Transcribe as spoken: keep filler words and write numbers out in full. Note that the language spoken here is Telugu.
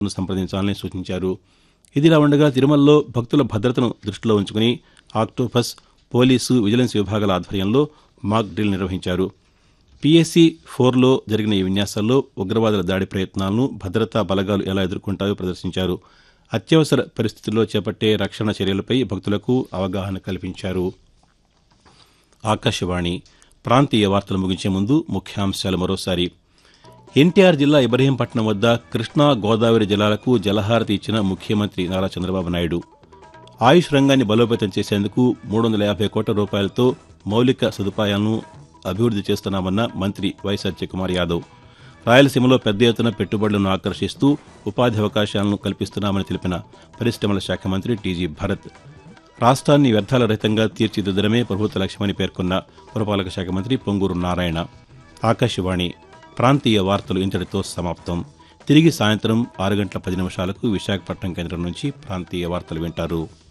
సంప్రదించాలని సూచించారు. ఇదిలా ఉండగా తిరుమలలో భక్తుల భద్రతను దృష్టిలో ఉంచుకుని ఆక్టోపస్ పోలీసు విజిలెన్స్ విభాగాల ఆధ్వర్యంలో మాక్ డ్రిల్ నిర్వహించారు. పీఎస్సీ ఫోర్లో జరిగిన ఈ విన్యాసాల్లో ఉగ్రవాదుల దాడి ప్రయత్నాలను భద్రతా బలగాలు ఎలా ఎదుర్కొంటాయో ప్రదర్శించారు. అత్యవసర పరిస్థితుల్లో చేపట్టే రక్షణ చర్యలపై భక్తులకు అవగాహన కల్పించారు. ఆకాశవాణి ప్రాంతీయ వార్తలు ముగించే ముందు ముఖ్యాంశాలు మరోసారి. ఎన్టీఆర్ జిల్లా ఇబ్రహీంపట్నం వద్ద కృష్ణా గోదావరి జలాలకు జలహారతి ఇచ్చిన ముఖ్యమంత్రి నారా చంద్రబాబు నాయుడు. ఆయుష్ రంగాన్ని బలోపేతం చేసేందుకు మూడు వందల యాభై కోట్ల రూపాయలతో మౌలిక సదుపాయాలను అభివృద్ది చేస్తున్నామన్న మంత్రి వై సత్యకుమార్ యాదవ్. రాయలసీమలో పెద్ద ఎత్తున పెట్టుబడులను ఆకర్షిస్తూ ఉపాధి అవకాశాలను కల్పిస్తున్నామని తెలిపిన పరిశ్రమల శాఖ మంత్రి టీజీ భరత్. రాష్ట్రాన్ని వ్యర్థాల రహితంగా తీర్చిదిద్దడమే ప్రభుత్వ లక్ష్యమని పేర్కొన్న పురపాలక శాఖ మంత్రి పొంగూరు నారాయణ. ఆకాశవాణి ప్రాంతీయ వార్తలు ఇంతటితో సమాప్తం. తిరిగి సాయంత్రం ఆరు గంటల పది నిమిషాలకు విశాఖపట్నం కేంద్రం నుంచి ప్రాంతీయ వార్తలు వింటారు.